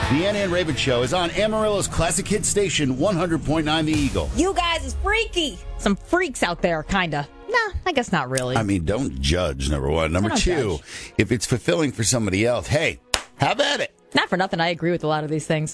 The Anna and Raven Show is on Amarillo's classic hit station, 100.9 The Eagle. You guys is freaky. Some freaks out there, kind of. Nah, I guess not really. I mean, don't judge, number one. Number two, judge. if it's fulfilling for somebody else, hey, have at it. Not for nothing, I agree with a lot of these things.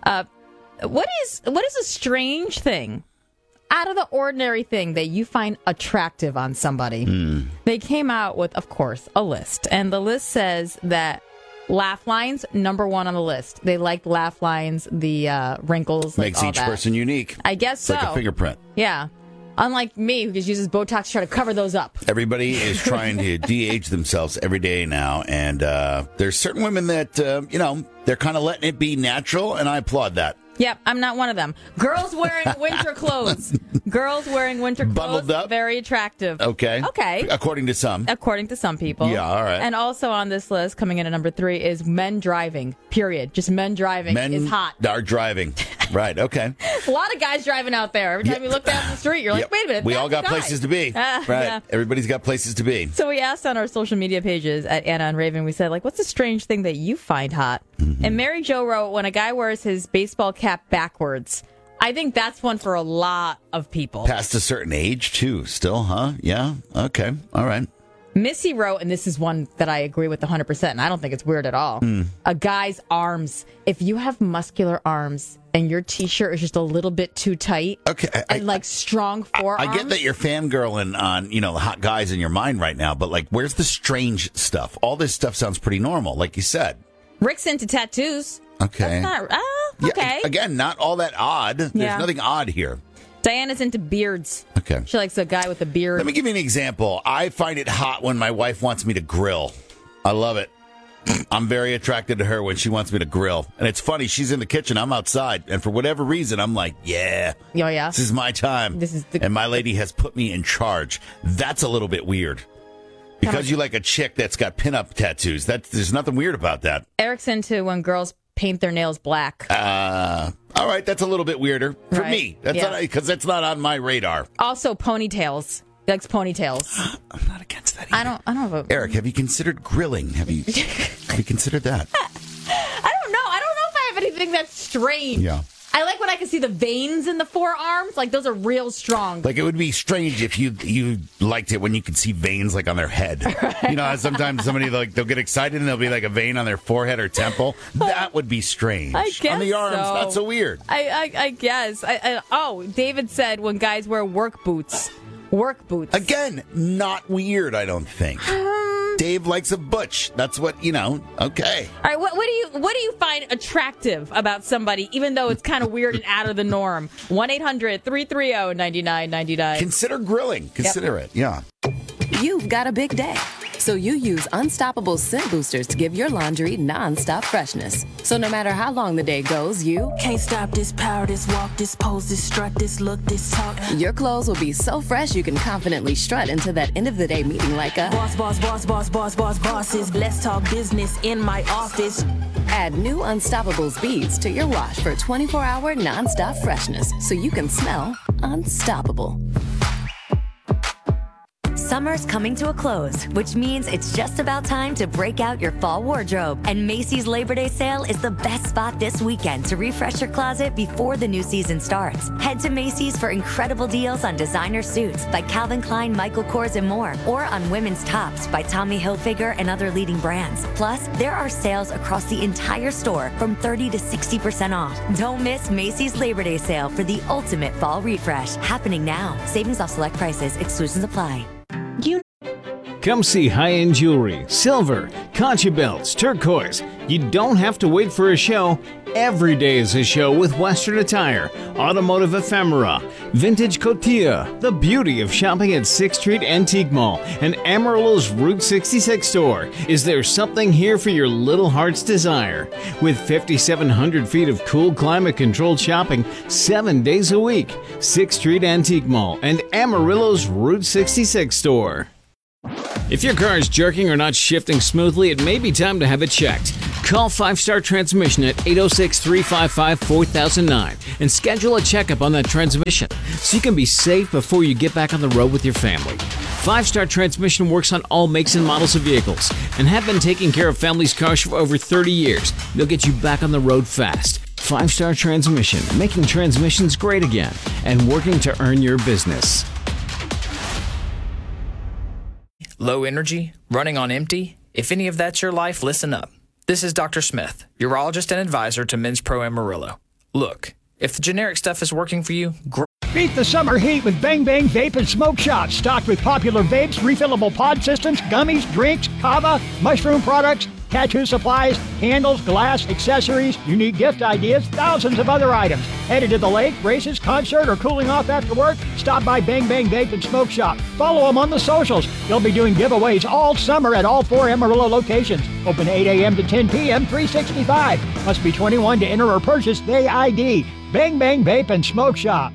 What is a strange thing, out of the ordinary thing that you find attractive on somebody? They came out with, of course, a list. And the list says that laugh lines, number one on the list. They like laugh lines, the wrinkles, Makes all each that. person unique. I guess It's so. like a fingerprint. Yeah. Unlike me, who just uses Botox to try to cover those up. Everybody is trying to de-age themselves every day now, and there's certain women that, they're kind of letting it be natural, and I applaud that. Yep, I'm not one of them. Girls wearing winter clothes. Girls wearing winter clothes. Bundled up? Very attractive. Okay. According to some. According to some people. Yeah, all right. And also on this list, coming in at number 3, is men driving. Period. Just men driving is hot. Men are driving. Right, okay. A lot of guys driving out there. Every time you look down the street, you're like, wait a minute. We that's all got a guy. places to be. Right. Yeah. Everybody's got places to be. So we asked on our social media pages at Anna and Raven, we said, what's a strange thing that you find hot? Mm-hmm. And Mary Jo wrote, when a guy wears his baseball cap backwards. I think that's one for a lot of people. Past a certain age, too, still, huh? Yeah, okay, all right. Missy wrote, and this is one that I agree with 100%, and I don't think it's weird at all. A guy's arms. If you have muscular arms and your T-shirt is just a little bit too tight, and strong forearms. I get that you're fangirling on, the hot guys in your mind right now, but, where's the strange stuff? All this stuff sounds pretty normal, like you said. Rick's into tattoos. Okay. That's not, okay. Yeah, again, not all that odd. There's nothing odd here. Diana's into beards. Okay. She likes a guy with a beard. Let me give you an example. I find it hot when my wife wants me to grill. I love it. I'm very attracted to her when she wants me to grill. And it's funny, she's in the kitchen, I'm outside. And for whatever reason, I'm like, yeah. Oh, yeah? This is my time. And my lady has put me in charge. That's a little bit weird. Because you like a chick that's got pinup tattoos. There's nothing weird about that. Eric's into when girls paint their nails black. All right, that's a little bit weirder for me. Because that's not on my radar. Also, ponytails. He likes ponytails. I'm not against that either. I don't know. Eric, have you considered grilling? Have you considered that? I don't know. I don't know if I have anything that's strange. Yeah. I like when I can see the veins in the forearms. Those are real strong. It would be strange if you liked it when you could see veins on their head. Right. Sometimes somebody they'll get excited and there'll be a vein on their forehead or temple. That would be strange. I guess on the arms, not so weird. I guess. David said when guys wear work boots. Work boots. Again, not weird, I don't think. Dave likes a butch. That's what, okay. All right, what do you find attractive about somebody, even though it's kind of weird and out of the norm? 1-800-330-9999. Consider grilling. Consider it, yeah. You've got a big day, so you use Unstoppable Scent Boosters to give your laundry nonstop freshness. So no matter how long the day goes, you can't stop this power, this walk, this pose, this strut, this look, this talk. Your clothes will be so fresh you can confidently strut into that end of the day meeting like a bosses. Let's talk business in my office. Add new Unstoppables beads to your wash for 24-hour nonstop freshness so you can smell unstoppable. Summer's coming to a close, which means it's just about time to break out your fall wardrobe. And Macy's Labor Day sale is the best spot this weekend to refresh your closet before the new season starts. Head to Macy's for incredible deals on designer suits by Calvin Klein, Michael Kors, and more, or on women's tops by Tommy Hilfiger and other leading brands. Plus, there are sales across the entire store from 30 to 60% off. Don't miss Macy's Labor Day sale for the ultimate fall refresh, happening now. Savings off select prices, exclusions apply. Come see high-end jewelry, silver, concha belts, turquoise. You don't have to wait for a show. Every day is a show with Western attire, automotive ephemera, vintage cotilla, the beauty of shopping at 6th Street Antique Mall and Amarillo's Route 66 store. Is there something here for your little heart's desire? With 5,700 feet of cool climate-controlled shopping 7 days a week, 6th Street Antique Mall and Amarillo's Route 66 store. If your car is jerking or not shifting smoothly, it may be time to have it checked. Call 5 Star Transmission at 806-355-4009 and schedule a checkup on that transmission so you can be safe before you get back on the road with your family. Five Star Transmission works on all makes and models of vehicles and have been taking care of families' cars for over 30 years. They'll get you back on the road fast. Five Star Transmission, making transmissions great again and working to earn your business. Low energy? Running on empty? If any of that's your life, listen up. This is Dr. Smith, urologist and advisor to Men's Pro Amarillo. Look, if the generic stuff is working for you, great. Beat the summer heat with Bang Bang Vape and Smoke Shop. Stocked with popular vapes, refillable pod systems, gummies, drinks, kava, mushroom products, tattoo supplies, candles, glass, accessories, unique gift ideas, thousands of other items. Headed to the lake, races, concert, or cooling off after work? Stop by Bang Bang Vape and Smoke Shop. Follow them on the socials. They'll be doing giveaways all summer at all 4 Amarillo locations. Open 8 a.m. to 10 p.m., 365. Must be 21 to enter or purchase the ID. Bang Bang Vape and Smoke Shop.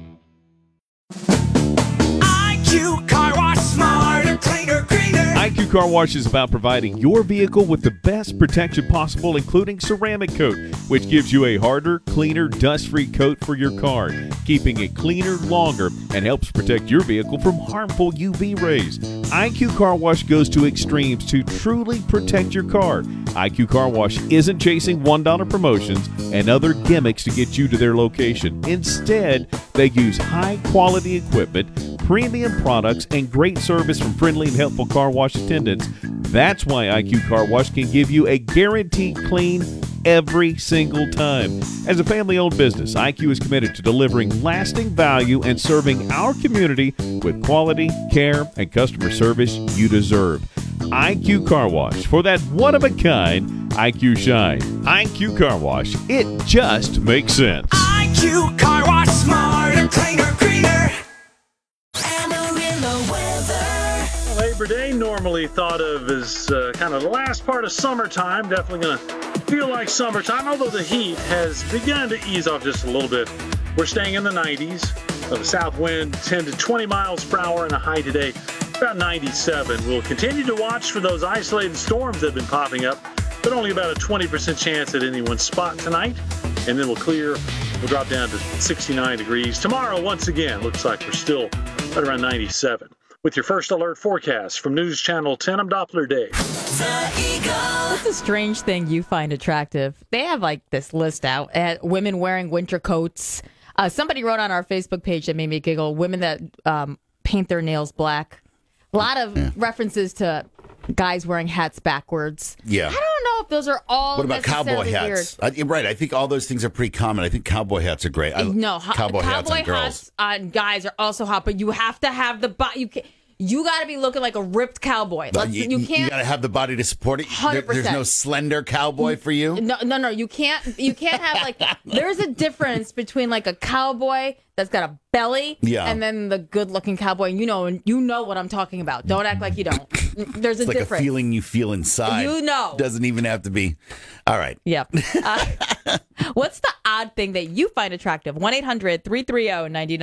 IQ Car Wash, smarter, cleaner, greener. IQ Car Wash is about providing your vehicle with the best protection possible, including ceramic coat, which gives you a harder, cleaner, dust-free coat for your car, keeping it cleaner longer and helps protect your vehicle from harmful UV rays. IQ Car Wash goes to extremes to truly protect your car. IQ Car Wash isn't chasing $1 promotions and other gimmicks to get you to their location. Instead, they use high-quality equipment, premium products, and great service from friendly and helpful car wash attendants. That's why IQ Car Wash can give you a guaranteed clean every single time. As a family-owned business, IQ is committed to delivering lasting value and serving our community with quality, care, and customer service you deserve. IQ Car Wash, for that one-of-a-kind IQ shine. IQ Car Wash, it just makes sense. IQ Car Wash, smarter, cleaner, greener. Labor Day, normally thought of as kind of the last part of summertime. Definitely going to feel like summertime, although the heat has begun to ease off just a little bit. We're staying in the 90s. The south wind 10 to 20 miles per hour and a high today about 97. We'll continue to watch for those isolated storms that have been popping up, but only about a 20% chance at any one spot tonight. And then we'll clear. We'll drop down to 69 degrees. Tomorrow, once again, looks like we're still right around 97. With your first alert forecast from News Channel 10, I'm Doppler Dave. What's a strange thing you find attractive? They have like this list out at women wearing winter coats. Somebody wrote on our Facebook page that made me giggle, women that paint their nails black. A lot of references to guys wearing hats backwards. Yeah. I don't know if those are all What about cowboy hats? You're right. I think all those things are pretty common. I think cowboy hats are great. Cowboy hats on girls. On guys are also hot, but you have to have the body. You got to be looking like a ripped cowboy. You can't. You got to have the body to support it. 100%. There's no slender cowboy for you. No. You can't have like. There's a difference between like a cowboy that's got a belly, and then the good-looking cowboy. And you know what I'm talking about. Don't act like you don't. There's it's a like difference. A feeling you feel inside. You know. Doesn't even have to be. All right. Yep. What's the odd thing that you find attractive? 1-800-330-99.